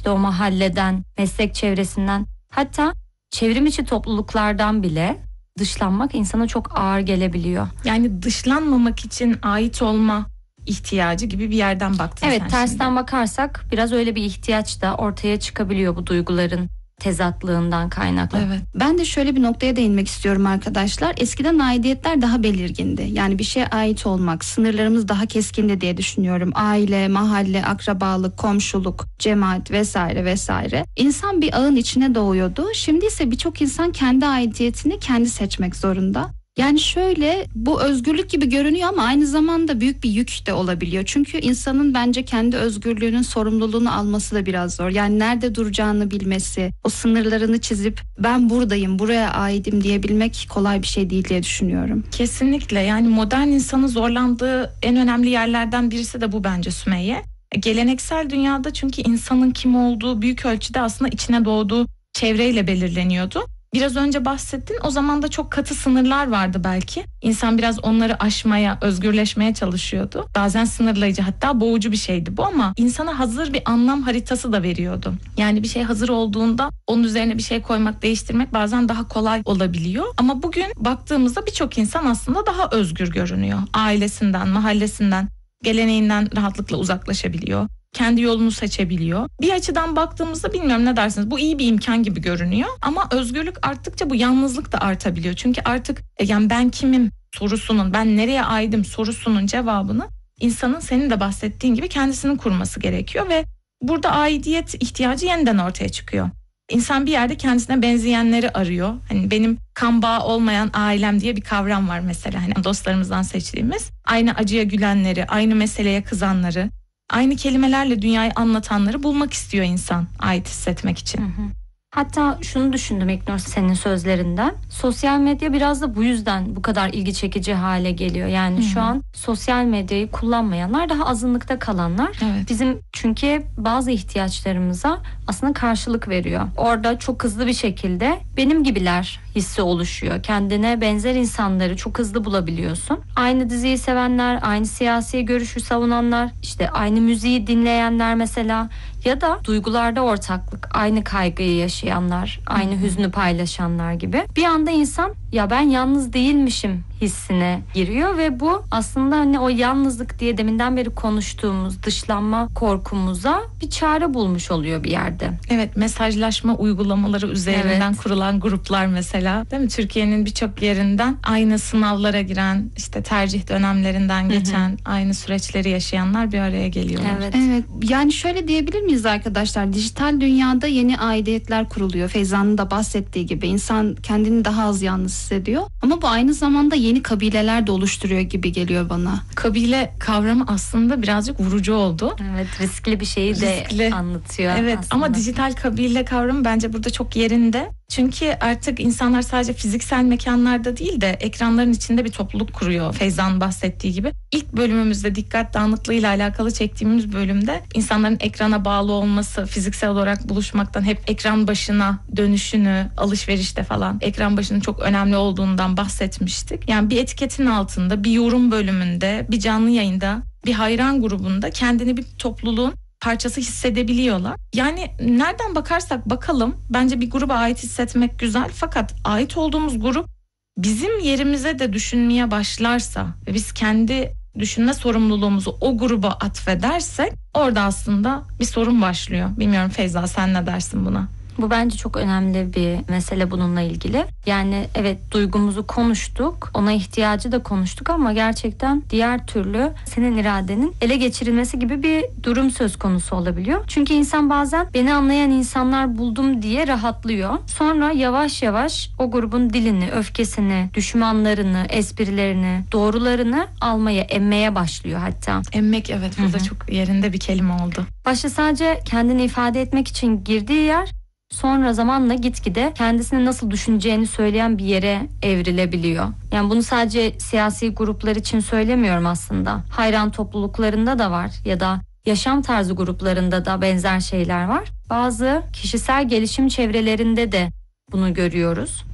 işte o mahalleden, meslek çevresinden, hatta çevrim içi topluluklardan bile dışlanmak insana çok ağır gelebiliyor. Yani dışlanmamak için ait olma ihtiyacı gibi bir yerden baktın evet, sen tersten şimdi. bakarsak biraz öyle bir ihtiyaç da ortaya çıkabiliyor bu duyguların tezatlığından kaynaklı. Evet. Ben de şöyle bir noktaya değinmek istiyorum arkadaşlar. Eskiden aidiyetler daha belirgindi. Yani bir şeye ait olmak, sınırlarımız daha keskindi diye düşünüyorum. Aile, mahalle, akrabalık, komşuluk, cemaat vesaire vesaire. İnsan bir ağın içine doğuyordu. Şimdi ise birçok insan kendi aidiyetini kendi seçmek zorunda. Yani şöyle, bu özgürlük gibi görünüyor ama aynı zamanda büyük bir yük de olabiliyor. Çünkü insanın bence kendi özgürlüğünün sorumluluğunu alması da biraz zor. Yani nerede duracağını bilmesi, o sınırlarını çizip ben buradayım, buraya aidim diyebilmek kolay bir şey değil diye düşünüyorum. Kesinlikle, yani modern insanın zorlandığı en önemli yerlerden birisi de bu bence Sümeyye. Geleneksel dünyada çünkü insanın kim olduğu büyük ölçüde aslında içine doğduğu çevreyle belirleniyordu. Biraz önce bahsettin, o zaman da çok katı sınırlar vardı belki. İnsan biraz onları aşmaya, özgürleşmeye çalışıyordu. Bazen sınırlayıcı, hatta boğucu bir şeydi bu, ama insana hazır bir anlam haritası da veriyordu. Yani bir şey hazır olduğunda onun üzerine bir şey koymak, değiştirmek bazen daha kolay olabiliyor. Ama bugün baktığımızda birçok insan aslında daha özgür görünüyor. Ailesinden, mahallesinden, geleneğinden rahatlıkla uzaklaşabiliyor. Kendi yolunu seçebiliyor. Bir açıdan baktığımızda, bilmiyorum ne dersiniz, bu iyi bir imkan gibi görünüyor. Ama özgürlük arttıkça bu yalnızlık da artabiliyor. Çünkü artık yani ben kimim sorusunun, ben nereye aidim sorusunun cevabını insanın, senin de bahsettiğin gibi, kendisinin kurması gerekiyor. Ve burada aidiyet ihtiyacı yeniden ortaya çıkıyor. İnsan bir yerde kendisine benzeyenleri arıyor. Hani benim kan bağı olmayan ailem diye bir kavram var mesela. Hani dostlarımızdan seçtiğimiz, aynı acıya gülenleri, aynı meseleye kızanları, aynı kelimelerle dünyayı anlatanları bulmak istiyor insan ait hissetmek için. Hı hı. Hatta şunu düşündüm İlknur, senin sözlerinden. Sosyal medya biraz da bu yüzden bu kadar ilgi çekici hale geliyor. Yani şu an sosyal medyayı kullanmayanlar daha azınlıkta kalanlar. Evet. Bizim çünkü bazı ihtiyaçlarımıza aslında karşılık veriyor. Orada çok hızlı bir şekilde benim gibiler hissi oluşuyor. Kendine benzer insanları çok hızlı bulabiliyorsun. Aynı diziyi sevenler, aynı siyasi görüşü savunanlar, işte aynı müziği dinleyenler mesela, ya da duygularda ortaklık, aynı kaygıyı yaşayanlar, aynı hüznü paylaşanlar gibi. Bir anda insan ya ben yalnız değilmişim hissine giriyor ve bu aslında hani o yalnızlık diye deminden beri konuştuğumuz dışlanma korkumuza bir çare bulmuş oluyor bir yerde. Evet, mesajlaşma uygulamaları üzerinden kurulan gruplar mesela, değil mi? Türkiye'nin birçok yerinden aynı sınavlara giren, işte tercih dönemlerinden geçen, aynı süreçleri yaşayanlar bir araya geliyorlar. Evet. Yani şöyle diyebilir miyiz arkadaşlar? Dijital dünyada yeni aidiyetler kuruluyor. Feyza'nın da bahsettiği gibi insan kendini daha az yalnız hissediyor. Ama bu aynı zamanda yeni kabileler de oluşturuyor gibi geliyor bana. Kabile kavramı aslında birazcık vurucu oldu. Evet, riskli bir şeyi de anlatıyor. Evet, aslında. ama dijital kabile kavramı bence burada çok yerinde. Çünkü artık insanlar sadece fiziksel mekanlarda değil de ekranların içinde bir topluluk kuruyor, Feyza'nın bahsettiği gibi. İlk bölümümüzde dikkat dağınıklığıyla alakalı çektiğimiz bölümde insanların ekrana bağlı olması, fiziksel olarak buluşmaktan, hep ekran başına dönüşünü, alışverişte falan ekran başının çok önemli olduğundan bahsetmiştik. Yani bir etiketin altında, bir yorum bölümünde, bir canlı yayında, bir hayran grubunda kendini bir topluluğun parçası hissedebiliyorlar. Yani nereden bakarsak bakalım bence bir gruba ait hissetmek güzel, fakat ait olduğumuz grup bizim yerimize de düşünmeye başlarsa ve biz kendi düşünme sorumluluğumuzu o gruba atfedersek orada aslında bir sorun başlıyor. Bilmiyorum Feyza, sen ne dersin buna? Bu bence çok önemli bir mesele bununla ilgili. Yani evet, duygumuzu konuştuk, ona ihtiyacı da konuştuk ama gerçekten diğer türlü senin iradenin ele geçirilmesi gibi bir durum söz konusu olabiliyor. Çünkü insan bazen beni anlayan insanlar buldum diye rahatlıyor. Sonra yavaş yavaş o grubun dilini, öfkesini, düşmanlarını, esprilerini, doğrularını almaya, emmeye başlıyor hatta. Emmek, evet, burada çok yerinde bir kelime oldu. Başta sadece kendini ifade etmek için girdiği yer, sonra zamanla gitgide kendisini nasıl düşüneceğini söyleyen bir yere evrilebiliyor. Yani bunu sadece siyasi gruplar için söylemiyorum aslında. Hayran topluluklarında da var ya da yaşam tarzı gruplarında da benzer şeyler var. Bazı kişisel gelişim çevrelerinde de bunu görüyoruz. Çok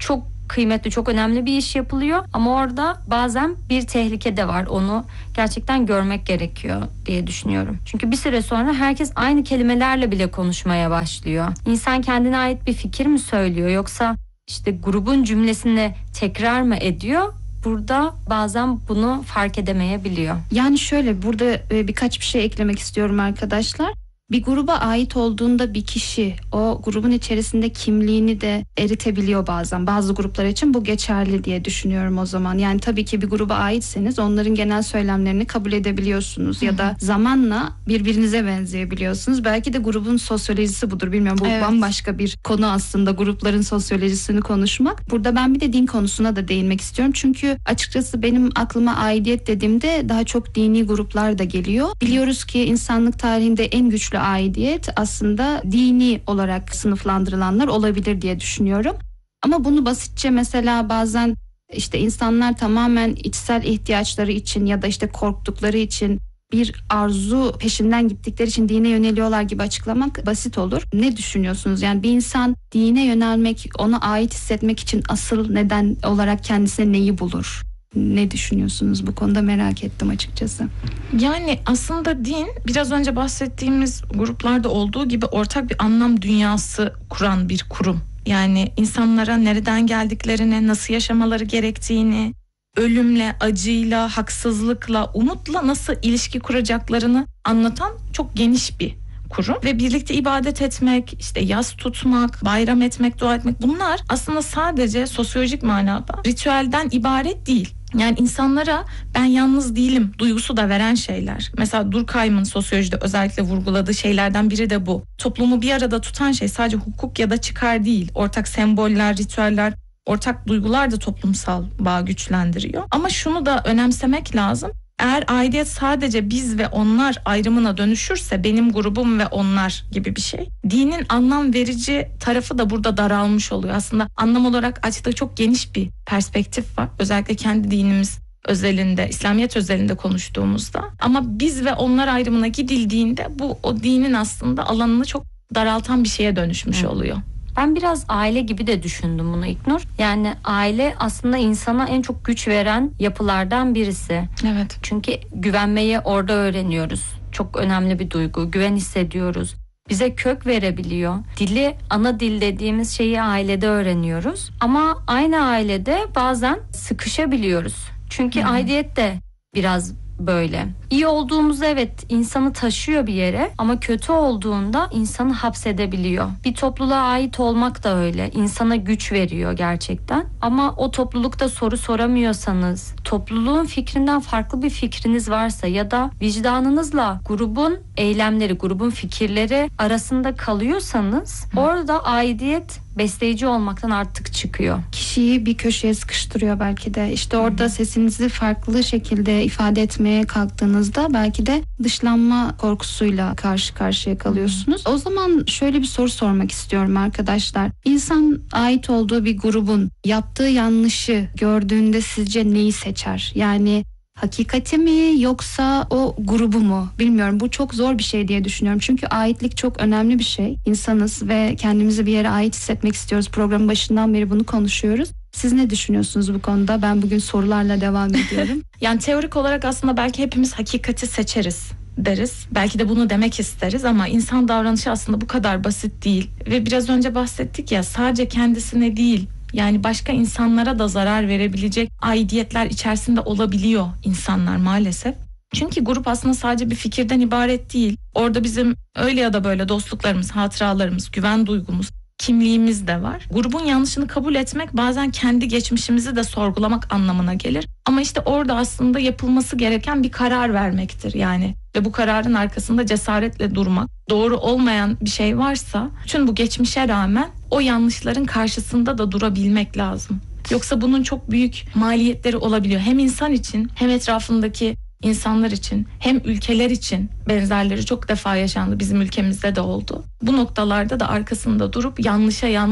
kıymetli, çok önemli bir iş yapılıyor. Ama orada bazen bir tehlike de var. Onu gerçekten görmek gerekiyor diye düşünüyorum. Çünkü bir süre sonra herkes aynı kelimelerle bile konuşmaya başlıyor. İnsan kendine ait bir fikir mi söylüyor, yoksa işte grubun cümlesini tekrar mı ediyor? Burada bazen bunu fark edemeyebiliyor. Yani şöyle, burada birkaç bir şey eklemek istiyorum arkadaşlar. Bir gruba ait olduğunda bir kişi o grubun içerisinde kimliğini de eritebiliyor bazen. Bazı gruplar için bu geçerli diye düşünüyorum o zaman. Yani tabii ki bir gruba aitseniz onların genel söylemlerini kabul edebiliyorsunuz. Ya da zamanla birbirinize benzeyebiliyorsunuz. Belki de grubun sosyolojisi budur, bilmiyorum. Bu bambaşka bir konu aslında, grupların sosyolojisini konuşmak. Burada ben bir de din konusuna da değinmek istiyorum. Çünkü açıkçası benim aklıma aidiyet dediğimde daha çok dini gruplar da geliyor. Biliyoruz ki insanlık tarihinde en güçlü aidiyet aslında dini olarak sınıflandırılanlar olabilir diye düşünüyorum. Ama bunu basitçe mesela bazen işte insanlar tamamen içsel ihtiyaçları için ya da işte korktukları için, bir arzu peşinden gittikleri için dine yöneliyorlar gibi açıklamak basit olur. Ne düşünüyorsunuz? Yani bir insan dine yönelmek, ona ait hissetmek için asıl neden olarak kendisine neyi bulur? Ne düşünüyorsunuz bu konuda, merak ettim açıkçası. Yani aslında din, biraz önce bahsettiğimiz gruplarda olduğu gibi ortak bir anlam dünyası kuran bir kurum. Yani insanlara nereden geldiklerini, nasıl yaşamaları gerektiğini, ölümle, acıyla, haksızlıkla, umutla nasıl ilişki kuracaklarını anlatan çok geniş bir kurum. Ve birlikte ibadet etmek, işte yas tutmak, bayram etmek, dua etmek, bunlar aslında sadece sosyolojik manada ritüelden ibaret değil. Yani insanlara ben yalnız değilim duygusu da veren şeyler. Mesela Durkheim'ın sosyolojide özellikle vurguladığı şeylerden biri de bu. Toplumu bir arada tutan şey sadece hukuk ya da çıkar değil. Ortak semboller, ritüeller, ortak duygular da toplumsal bağı güçlendiriyor. Ama şunu da önemsemek lazım. Eğer aidiyet sadece biz ve onlar ayrımına dönüşürse, benim grubum ve onlar gibi bir şey, dinin anlam verici tarafı da burada daralmış oluyor. Aslında anlam olarak açtığı çok geniş bir perspektif var. Özellikle kendi dinimiz özelinde, İslamiyet özelinde konuştuğumuzda. Ama biz ve onlar ayrımına gidildiğinde bu o dinin aslında alanını çok daraltan bir şeye dönüşmüş oluyor. Ben biraz aile gibi de düşündüm bunu İlknur. Yani aile aslında insana en çok güç veren yapılardan birisi. Evet. Çünkü güvenmeyi orada öğreniyoruz. Çok önemli bir duygu. Güven hissediyoruz. Bize kök verebiliyor. Dili, ana dil dediğimiz şeyi ailede öğreniyoruz. Ama aynı ailede bazen sıkışabiliyoruz. Çünkü aidiyet de biraz böyle. İyi olduğumuzda evet insanı taşıyor bir yere, ama kötü olduğunda insanı hapsedebiliyor. Bir topluluğa ait olmak da öyle. İnsana güç veriyor gerçekten. Ama o toplulukta soru soramıyorsanız, topluluğun fikrinden farklı bir fikriniz varsa ya da vicdanınızla grubun eylemleri, grubun fikirleri arasında kalıyorsanız orada aidiyet besleyici olmaktan artık çıkıyor. Kişiyi bir köşeye sıkıştırıyor belki de. İşte orada sesinizi farklı şekilde ifade etmeye kalktığınızda belki de dışlanma korkusuyla karşı karşıya kalıyorsunuz. O zaman şöyle bir soru sormak istiyorum arkadaşlar. İnsan ait olduğu bir grubun yaptığı yanlışı gördüğünde sizce neyi seçer? Yani hakikati mi yoksa o grubu mu? Bilmiyorum. Bu çok zor bir şey diye düşünüyorum. Çünkü aitlik çok önemli bir şey. İnsanız ve kendimizi bir yere ait hissetmek istiyoruz. Programın başından beri bunu konuşuyoruz. Siz ne düşünüyorsunuz bu konuda? Ben bugün sorularla devam ediyorum. Yani teorik olarak aslında belki hepimiz hakikati seçeriz deriz. Belki de bunu demek isteriz ama insan davranışı aslında bu kadar basit değil. Ve biraz önce bahsettik ya, sadece kendisine değil, yani başka insanlara da zarar verebilecek aidiyetler içerisinde olabiliyor insanlar maalesef. Çünkü grup aslında sadece bir fikirden ibaret değil. Orada bizim öyle ya da böyle dostluklarımız, hatıralarımız, güven duygumuz, kimliğimiz de var. Grubun yanlışını kabul etmek bazen kendi geçmişimizi de sorgulamak anlamına gelir. Ama işte orada aslında yapılması gereken bir karar vermektir yani. Ve bu kararın arkasında cesaretle durmak. Doğru olmayan bir şey varsa bütün bu geçmişe rağmen o yanlışların karşısında da durabilmek lazım. Yoksa bunun çok büyük maliyetleri olabiliyor. Hem insan için hem etrafındaki insanlar için hem ülkeler için benzerleri çok defa yaşandı. Bizim ülkemizde de oldu. Bu noktalarda da arkasında durup yanlışa yanlış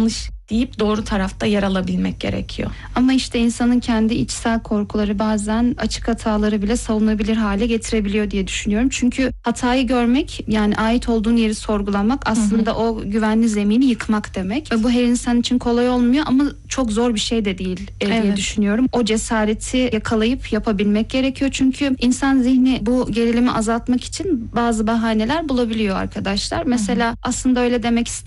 deyip doğru tarafta yer alabilmek gerekiyor. Ama işte insanın kendi içsel korkuları bazen açık hataları bile savunabilir hale getirebiliyor diye düşünüyorum. Çünkü hatayı görmek, yani ait olduğun yeri sorgulamak aslında o güvenli zemini yıkmak demek. Ve bu her insan için kolay olmuyor ama çok zor bir şey de değil diye Evet. düşünüyorum. O cesareti yakalayıp yapabilmek gerekiyor. Çünkü insan zihni bu gerilimi azaltmak için bazı bahaneler bulabiliyor arkadaşlar. Mesela aslında öyle demek istemiyorum.